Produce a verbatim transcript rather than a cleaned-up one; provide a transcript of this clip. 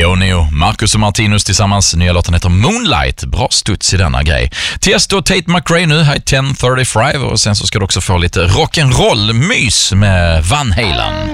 Leone och Marcus och Martinus tillsammans. Nya låten heter Moonlight. Bra studs i denna grej. Tiesto och Tate McRae nu här i tio trettiofem och sen så ska du också få lite rock'n'roll-mys med Van Halen.